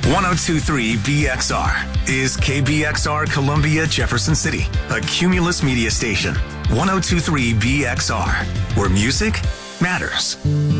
1023 BXR is KBXR Columbia Jefferson City, a Cumulus media station. 1023 BXR, where music matters.